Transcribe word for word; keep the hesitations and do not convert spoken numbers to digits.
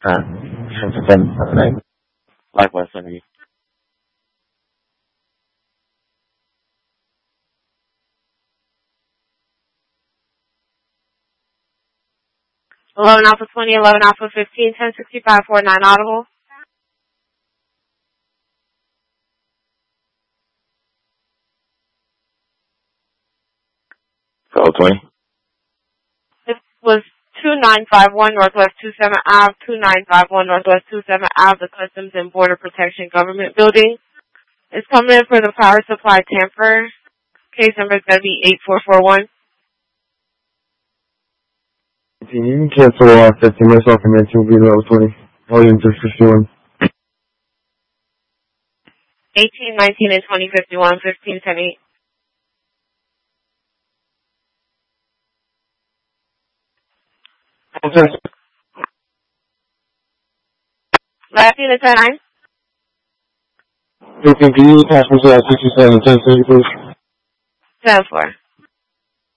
Uh, have a night. Likewise, Sunny. eleven Alpha twenty, eleven Alpha fifteen, ten sixty-five, forty-nine audible. Go twenty. This was two nine five one Northwest twenty-seventh Avenue, two nine five one Northwest twenty-seventh Avenue, the Customs and Border Protection Government Building. It's coming in for the power supply tamper. Case number is going to be eight four four one. You can cancel uh, fifteen minutes off and then two will be level twenty. Volume three fifty-one. eighteen, nineteen, and twenty fifty-one, fifteen, ten, eight. Okay. nineteen and ten, nine. fifteen, can you pass me to that sixty-seven, ten, please? ten, four.